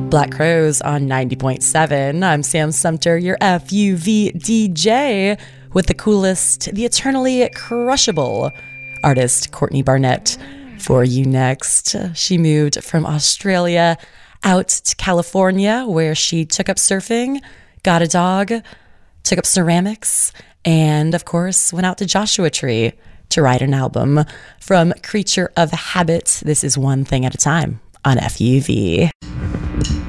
Black Crowes on 90.7. I'm Sam Sumter, your FUV DJ, with the coolest, the eternally crushable artist, Courtney Barnett, for you next. She moved from Australia out to California, where she took up surfing, got a dog, took up ceramics, and of course went out to Joshua Tree to write an album. From Creature of Habit, this is One Thing at a Time on FUV.